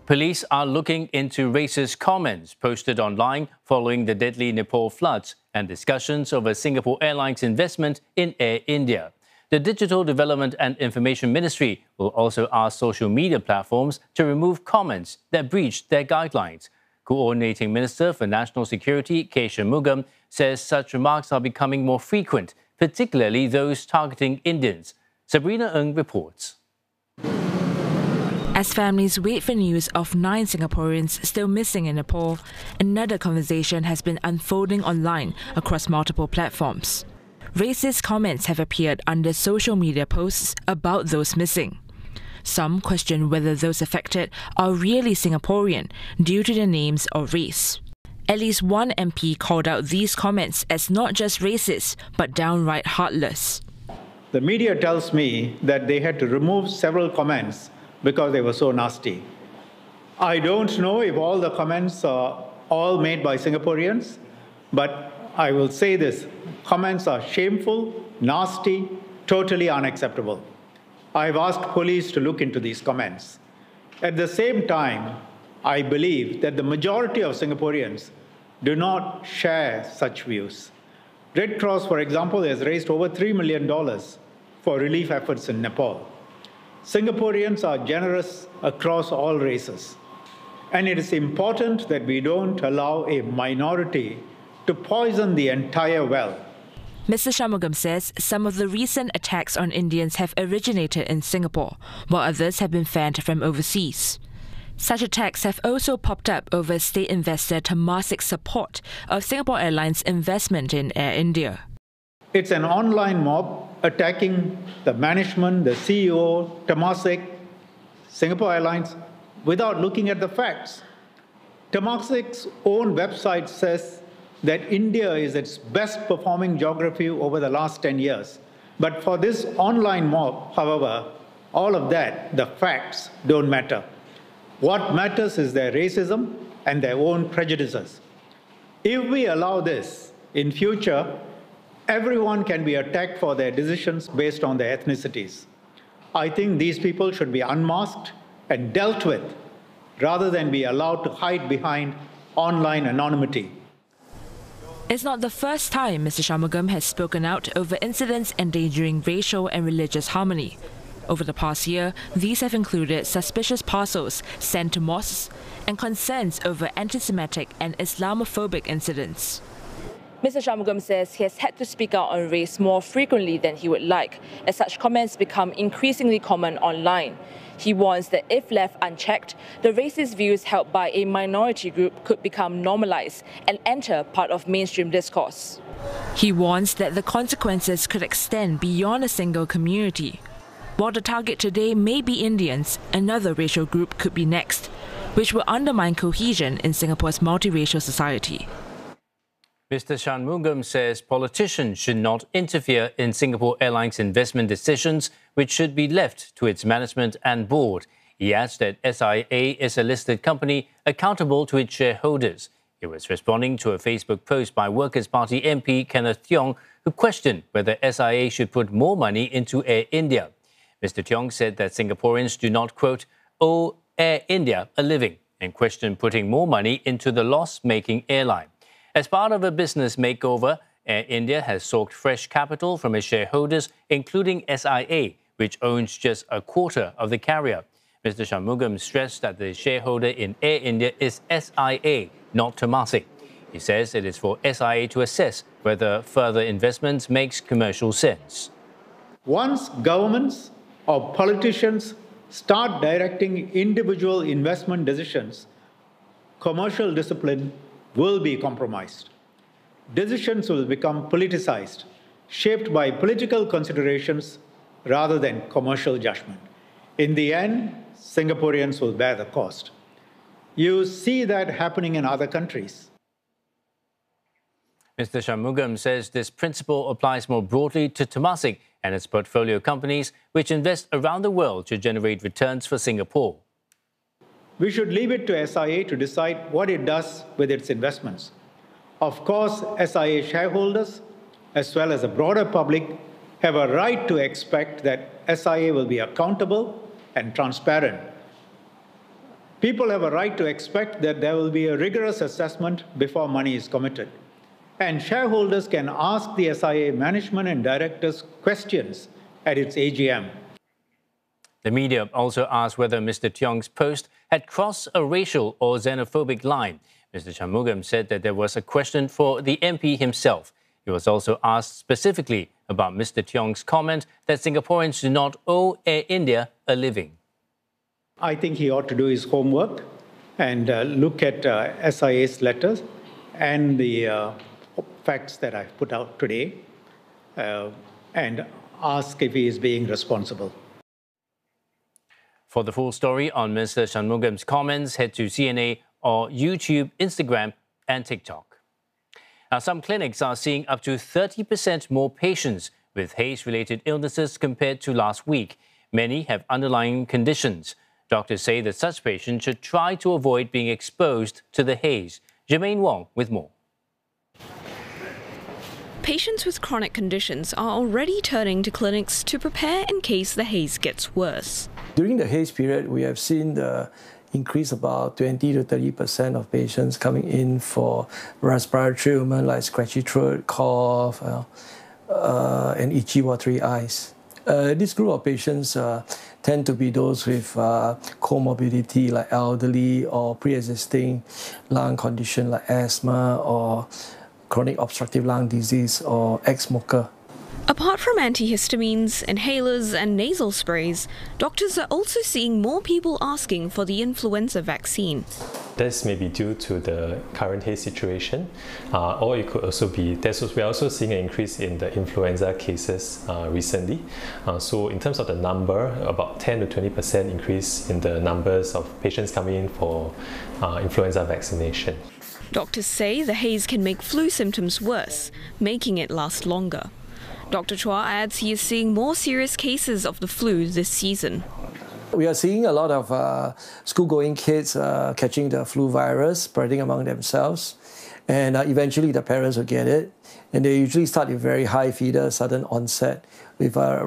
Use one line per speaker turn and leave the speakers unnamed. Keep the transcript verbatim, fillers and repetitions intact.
Police are looking into racist comments posted online following the deadly Nepal floods and discussions over Singapore Airlines' investment in Air India. The Digital Development and Information Ministry will also ask social media platforms to remove comments that breach their guidelines. Coordinating Minister for National Security K Shanmugam says such remarks are becoming more frequent, particularly those targeting Indians. Sabrina Ng reports.
As families wait for news of nine Singaporeans still missing in Nepal, another conversation has been unfolding online across multiple platforms. Racist comments have appeared under social media posts about those missing. Some question whether those affected are really Singaporean due to their names or race. At least one M P called out these comments as not just racist, but downright heartless.
The media tells me that they had to remove several comments because they were so nasty. I don't know if all the comments are all made by Singaporeans, but I will say this: comments are shameful, nasty, totally unacceptable. I've asked police to look into these comments. At the same time, I believe that the majority of Singaporeans do not share such views. Red Cross, for example, has raised over three million dollars for relief efforts in Nepal. Singaporeans are generous across all races, and it is important that we don't allow a minority to poison the entire well.
Mister Shanmugam says some of the recent attacks on Indians have originated in Singapore, while others have been fanned from overseas. Such attacks have also popped up over state investor Temasek's support of Singapore Airlines' investment in Air India.
It's an online mob attacking the management, the C E O, Temasek, Singapore Airlines, without looking at the facts. Temasek's own website says that India is its best performing geography over the last ten years. But for this online mob, however, all of that, the facts, don't matter. What matters is their racism and their own prejudices. If we allow this in future, everyone can be attacked for their decisions based on their ethnicities. I think these people should be unmasked and dealt with rather than be allowed to hide behind online anonymity.
It's not the first time Mister Shanmugam has spoken out over incidents endangering racial and religious harmony. Over the past year, these have included suspicious parcels sent to mosques and concerns over anti-Semitic and Islamophobic incidents.
Mister Shanmugam says he has had to speak out on race more frequently than he would like, as such comments become increasingly common online. He warns that if left unchecked, the racist views held by a minority group could become normalized and enter part of mainstream discourse.
He warns that the consequences could extend beyond a single community. While the target today may be Indians, another racial group could be next, which will undermine cohesion in Singapore's multiracial society.
Mister Shanmugam says politicians should not interfere in Singapore Airlines investment decisions, which should be left to its management and board. He adds that S I A is a listed company accountable to its shareholders. He was responding to a Facebook post by Workers' Party M P Kenneth Thiong, who questioned whether S I A should put more money into Air India. Mister Thiong said that Singaporeans do not, quote, owe Air India a living, and questioned putting more money into the loss-making airline. As part of a business makeover, Air India has sought fresh capital from its shareholders, including S I A, which owns just a quarter of the carrier. Mister Shanmugam stressed that the shareholder in Air India is S I A, not Temasek. He says it is for S I A to assess whether further investments makes commercial sense.
Once governments or politicians start directing individual investment decisions, commercial discipline will be compromised. Decisions will become politicized, shaped by political considerations rather than commercial judgment. In the end, Singaporeans will bear the cost. You see that happening in other countries.
Mister Shanmugam says this principle applies more broadly to Temasek and its portfolio companies, which invest around the world to generate returns for Singapore.
We should leave it to S I A to decide what it does with its investments. Of course, S I A shareholders, as well as the broader public, have a right to expect that S I A will be accountable and transparent. People have a right to expect that there will be a rigorous assessment before money is committed. And shareholders can ask the S I A management and directors questions at its A G M.
The media also asked whether Mister Tiong's post had crossed a racial or xenophobic line. Mister Shanmugam said that there was a question for the M P himself. He was also asked specifically about Mister Tiong's comment that Singaporeans do not owe Air India a living.
I think he ought to do his homework and uh, look at uh, S I A's letters and the uh, facts that I've put out today uh, and ask if he is being responsible.
For the full story on Mister Shanmugam's comments, head to C N A or YouTube, Instagram and TikTok. Now, some clinics are seeing up to thirty percent more patients with haze-related illnesses compared to last week. Many have underlying conditions. Doctors say that such patients should try to avoid being exposed to the haze. Jermaine Wong with more.
Patients with chronic conditions are already turning to clinics to prepare in case the haze gets worse.
During the haze period, we have seen the increase about twenty to thirty percent of patients coming in for respiratory ailments like scratchy throat, cough, uh, uh, and itchy, watery eyes. Uh, this group of patients uh, tend to be those with uh, comorbidity like elderly or pre-existing lung condition like asthma or chronic obstructive lung disease or ex-smoker.
Apart from antihistamines, inhalers and nasal sprays, doctors are also seeing more people asking for the influenza vaccine.
This may be due to the current haze situation, uh, or it could also be, we're also seeing an increase in the influenza cases uh, recently. Uh, so in terms of the number, about ten to twenty percent increase in the numbers of patients coming in for uh, influenza vaccination.
Doctors say the haze can make flu symptoms worse, making it last longer. Doctor Chua adds he is seeing more serious cases of the flu this season.
We are seeing a lot of uh, school-going kids uh, catching the flu virus, spreading among themselves, and uh, eventually the parents will get it. And they usually start with very high fever, sudden onset, with a